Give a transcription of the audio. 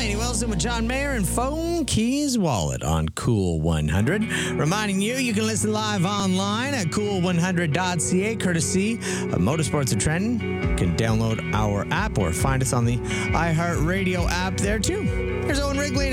Laney Wilson with John Mayer and Phone Keys Wallet on Cool 100. Reminding you can listen live online at cool100.ca, courtesy of Motorsports of Trenton. You can download our app or find us on the iHeartRadio app there too. Here's Owen Wrigley.